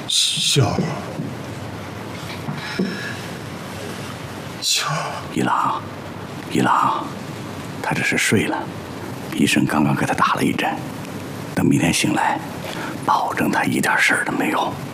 笑儿，笑儿， 一郎，一郎，他这是睡了，医生刚刚给他打了一针，等明天醒来，保证他一点事儿都没有。